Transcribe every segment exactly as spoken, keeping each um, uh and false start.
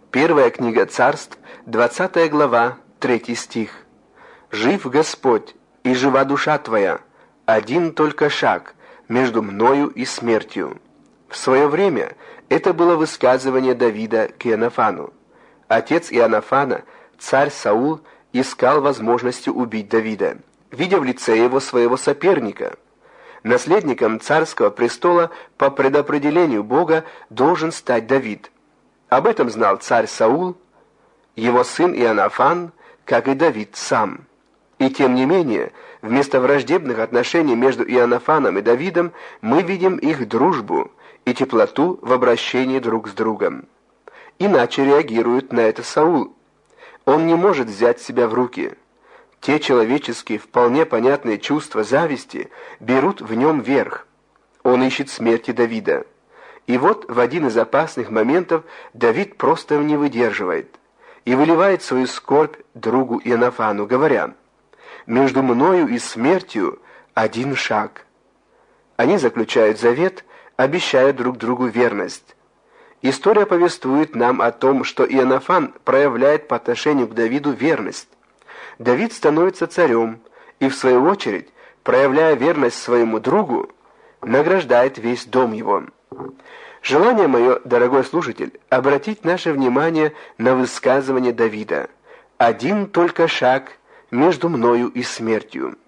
Первая книга Царств, двадцатая глава, третий стих. «Жив Господь, и жива душа твоя, один только шаг между мною и смертью». В свое время это было высказывание Давида к Иоаннафану. Отец Иоаннафана, царь Саул, искал возможности убить Давида, видя в лице его своего соперника. Наследником царского престола по предопределению Бога должен стать Давид. Об этом знал царь Саул, его сын Иоаннафан, как и Давид сам. И тем не менее, вместо враждебных отношений между Иоаннафаном и Давидом мы видим их дружбу и теплоту в обращении друг с другом. Иначе реагирует на это Саул. Он не может взять себя в руки. Те человеческие, вполне понятные чувства зависти берут в нем верх. Он ищет смерти Давида. И вот в один из опасных моментов Давид просто не выдерживает и выливает свою скорбь другу Иоаннафану, говоря: «Между мною и смертью один шаг». Они заключают завет, обещая друг другу верность. История повествует нам о том, что Иоаннафан проявляет по отношению к Давиду верность. Давид становится царем и, в свою очередь, проявляя верность своему другу, награждает весь дом его. Желание мое, дорогой слушатель, обратить наше внимание на высказывание Давида: «Один только шаг между мною и смертью».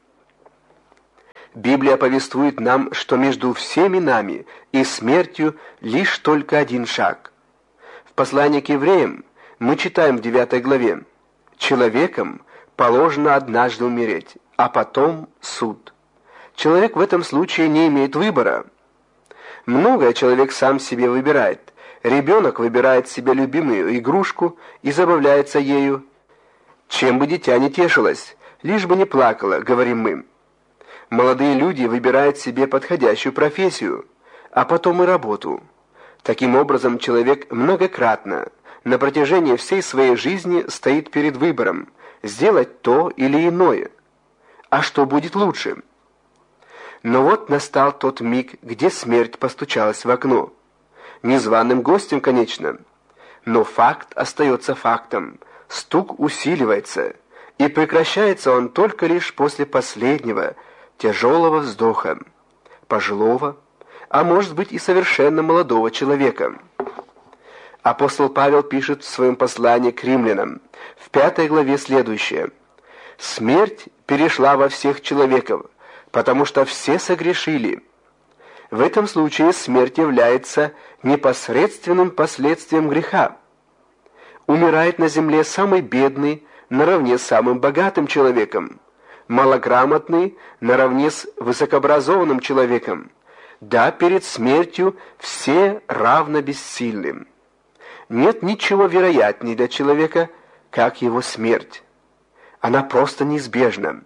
Библия повествует нам, что между всеми нами и смертью лишь только один шаг. В послании к евреям мы читаем в девятой главе: «Человеком положено однажды умереть, а потом суд». Человек в этом случае не имеет выбора. Многое человек сам себе выбирает. Ребенок выбирает себе любимую игрушку и забавляется ею. Чем бы дитя не тешилось, лишь бы не плакало, говорим мы. Молодые люди выбирают себе подходящую профессию, а потом и работу. Таким образом, человек многократно на протяжении всей своей жизни стоит перед выбором сделать то или иное. А что будет лучше? Но вот настал тот миг, где смерть постучалась в окно. Незваным гостем, конечно. Но факт остается фактом. Стук усиливается, и прекращается он только лишь после последнего, тяжелого вздоха, пожилого, а может быть и совершенно молодого человека. Апостол Павел пишет в своем послании к римлянам, в пятой главе следующее: «Смерть перешла во всех человеков, потому что все согрешили». В этом случае смерть является непосредственным последствием греха. Умирает на земле самый бедный наравне с самым богатым человеком, малограмотный наравне с высокообразованным человеком. Да, перед смертью все равно бессильны. Нет ничего вероятнее для человека, как его смерть. Она просто неизбежна.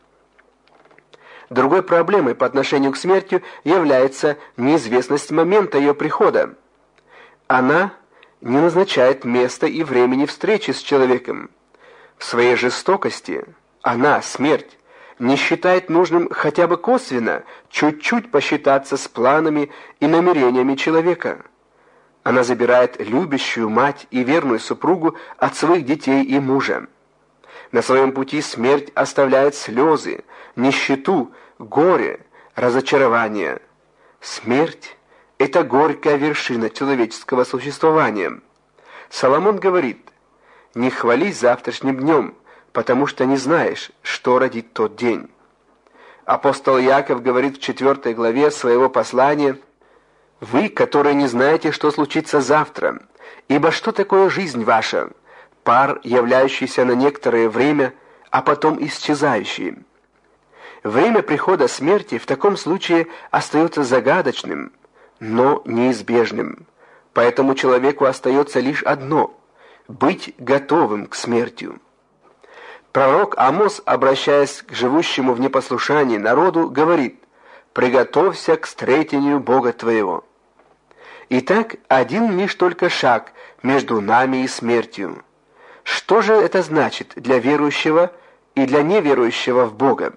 Другой проблемой по отношению к смерти является неизвестность момента ее прихода. Она не назначает места и времени встречи с человеком. В своей жестокости она, смерть, не считает нужным хотя бы косвенно чуть-чуть посчитаться с планами и намерениями человека. Она забирает любящую мать и верную супругу от своих детей и мужа. На своем пути смерть оставляет слезы, нищету, горе, разочарование. Смерть – это горькая вершина человеческого существования. Соломон говорит: «Не хвались завтрашним днем, потому что не знаешь, что родит тот день». Апостол Яков говорит в четвертой главе своего послания: «Вы, которые не знаете, что случится завтра, ибо что такое жизнь ваша? Пар, являющийся на некоторое время, а потом исчезающий». Время прихода смерти в таком случае остается загадочным, но неизбежным. Поэтому человеку остается лишь одно – быть готовым к смерти. Пророк Амос, обращаясь к живущему в непослушании народу, говорит: «Приготовься к встретению Бога твоего». Итак, один лишь только шаг между нами и смертью. Что же это значит для верующего и для неверующего в Бога?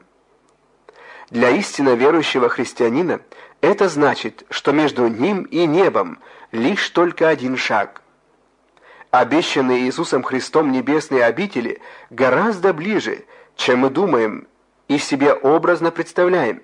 Для истинно верующего христианина это значит, что между ним и небом лишь только один шаг. Обещанные Иисусом Христом небесные обители гораздо ближе, чем мы думаем и себе образно представляем.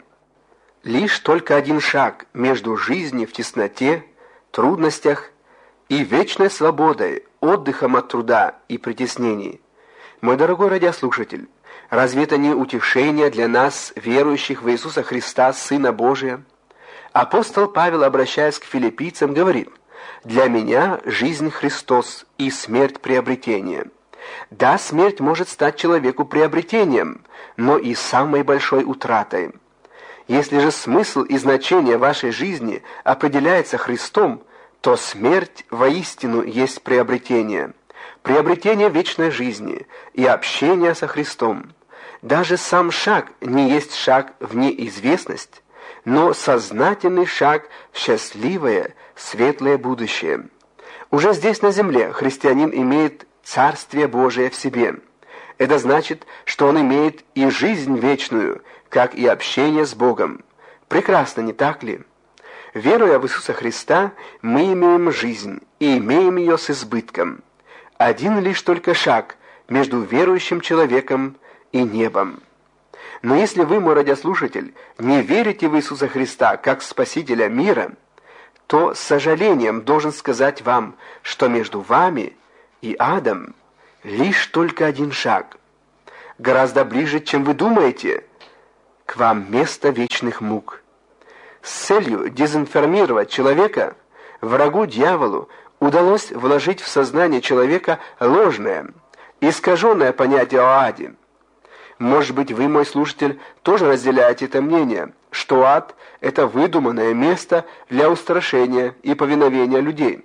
Лишь только один шаг между жизнью в тесноте, трудностях и вечной свободой, отдыхом от труда и притеснений. Мой дорогой радиослушатель, разве это не утешение для нас, верующих в Иисуса Христа, Сына Божия? Апостол Павел, обращаясь к филиппийцам, говорит: «Для меня жизнь Христос и смерть приобретение». Да, смерть может стать человеку приобретением, но и самой большой утратой. Если же смысл и значение вашей жизни определяется Христом, то смерть воистину есть приобретение. Приобретение вечной жизни и общения со Христом. Даже сам шаг не есть шаг в неизвестность, но сознательный шаг в счастливое, светлое будущее. Уже здесь на земле христианин имеет Царствие Божие в себе. Это значит, что он имеет и жизнь вечную, как и общение с Богом. Прекрасно, не так ли? Веруя в Иисуса Христа, мы имеем жизнь и имеем ее с избытком. Один лишь только шаг между верующим человеком и небом. Но если вы, мой радиослушатель, не верите в Иисуса Христа как Спасителя мира, то с сожалением должен сказать вам, что между вами и адом лишь только один шаг. Гораздо ближе, чем вы думаете, к вам место вечных мук. С целью дезинформировать человека, врагу дьяволу удалось вложить в сознание человека ложное, искаженное понятие о аде. Может быть, вы, мой слушатель, тоже разделяете это мнение, что ад – это выдуманное место для устрашения и повиновения людей.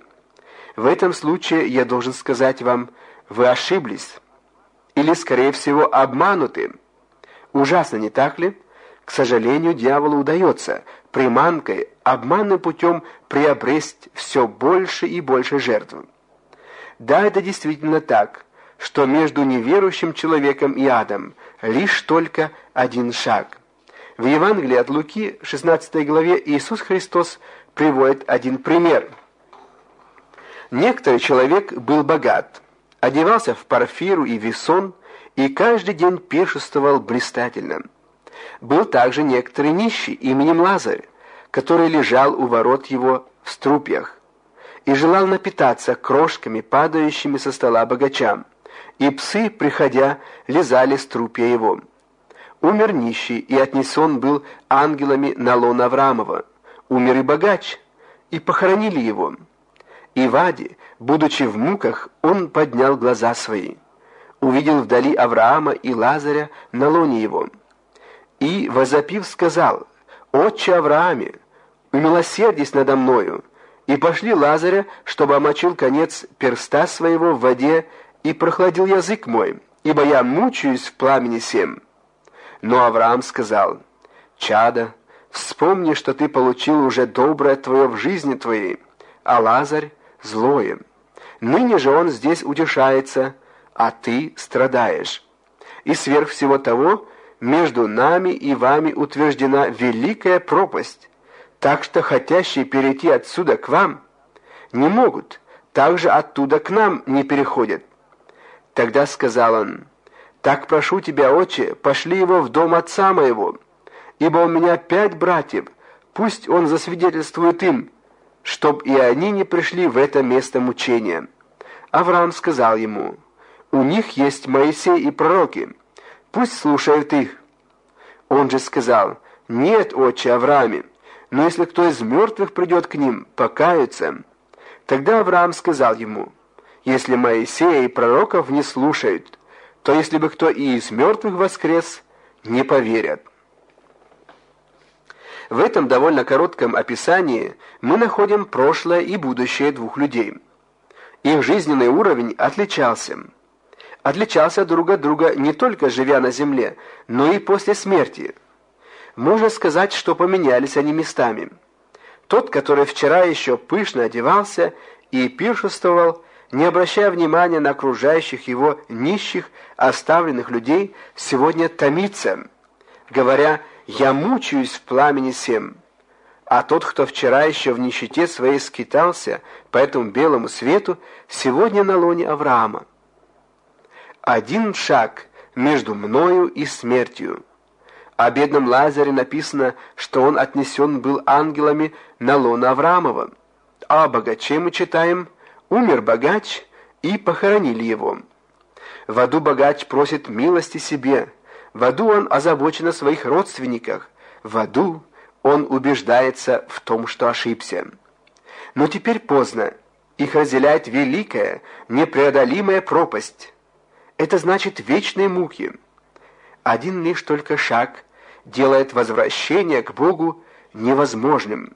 В этом случае я должен сказать вам, вы ошиблись, или, скорее всего, обмануты. Ужасно, не так ли? К сожалению, дьяволу удается приманкой, обманным путем приобрести все больше и больше жертв. Да, это действительно так, что между неверующим человеком и адом лишь только один шаг. В Евангелии от Луки, шестнадцатой главе, Иисус Христос приводит один пример. Некоторый человек был богат, одевался в парфиру и весон, и каждый день пиршествовал блистательно. Был также некоторый нищий именем Лазарь, который лежал у ворот его в струпьях и желал напитаться крошками, падающими со стола богачам, и псы, приходя, лизали струпья его. Умер нищий, и отнесен был ангелами на лоно Авраамова. Умер и богач, и похоронили его. И в аде, будучи в муках, он поднял глаза свои, увидел вдали Авраама и Лазаря на лоне его, и, возопив, сказал: «Отче Аврааме, умилосердись надо мною, и пошли Лазаря, чтобы омочил конец перста своего в воде и прохладил язык мой, ибо я мучаюсь в пламени сем». Но Авраам сказал: «Чадо, вспомни, что ты получил уже доброе твое в жизни твоей, а Лазарь — злое. Ныне же он здесь утешается, а ты страдаешь. И сверх всего того, между нами и вами утверждена великая пропасть, так что хотящие перейти отсюда к вам не могут, также оттуда к нам не переходят». Тогда сказал он: «Так прошу тебя, отче, пошли его в дом отца моего, ибо у меня пять братьев, пусть он засвидетельствует им, чтоб и они не пришли в это место мучения». Авраам сказал ему: «У них есть Моисей и пророки, пусть слушают их». Он же сказал: «Нет, отче Аврааме, но если кто из мертвых придет к ним, покаются». Тогда Авраам сказал ему: «Если Моисея и пророков не слушают, то если бы кто и из мертвых воскрес, не поверят». В этом довольно коротком описании мы находим прошлое и будущее двух людей. Их жизненный уровень отличался. Отличался друг от друга не только живя на земле, но и после смерти. Можно сказать, что поменялись они местами. Тот, который вчера еще пышно одевался и пиршествовал, не обращая внимания на окружающих его нищих, оставленных людей, сегодня томится, говоря: «Я мучаюсь в пламени сем». А тот, кто вчера еще в нищете своей скитался по этому белому свету, сегодня на лоне Авраама. Один шаг между мною и смертью. О бедном Лазаре написано, что он отнесен был ангелами на лоно Авраамова. А о богаче мы читаем: умер богач, и похоронили его. В аду богач просит милости себе, в аду он озабочен о своих родственниках, в аду он убеждается в том, что ошибся. Но теперь поздно, их разделяет великая, непреодолимая пропасть. Это значит вечные муки. Один лишь только шаг делает возвращение к Богу невозможным.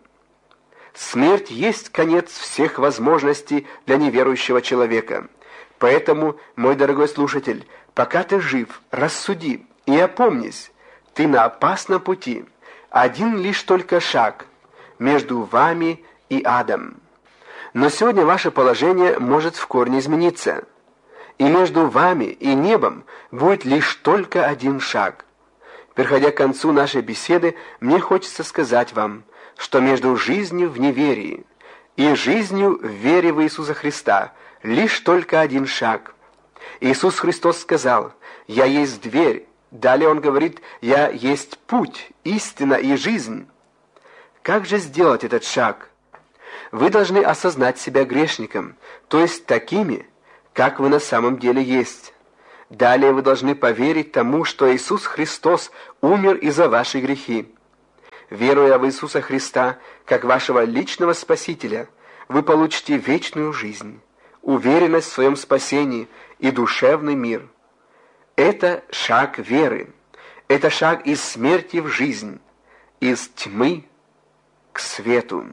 Смерть есть конец всех возможностей для неверующего человека. Поэтому, мой дорогой слушатель, пока ты жив, рассуди и опомнись, ты на опасном пути. Один лишь только шаг между вами и адом. Но сегодня ваше положение может в корне измениться. И между вами и небом будет лишь только один шаг. Переходя к концу нашей беседы, мне хочется сказать вам, что между жизнью в неверии и жизнью в вере в Иисуса Христа лишь только один шаг. Иисус Христос сказал: «Я есть дверь». Далее Он говорит: «Я есть путь, истина и жизнь». Как же сделать этот шаг? Вы должны осознать себя грешником, то есть такими, как вы на самом деле есть. Далее вы должны поверить тому, что Иисус Христос умер из-за ваши грехи. Веруя в Иисуса Христа как вашего личного Спасителя, вы получите вечную жизнь, уверенность в своем спасении и душевный мир. Это шаг веры. Это шаг из смерти в жизнь, из тьмы к свету.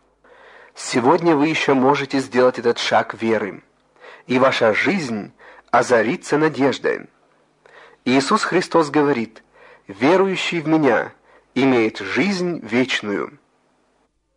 Сегодня вы еще можете сделать этот шаг веры, и ваша жизнь озарится надеждой. Иисус Христос говорит: «Верующий в Меня имеет жизнь вечную».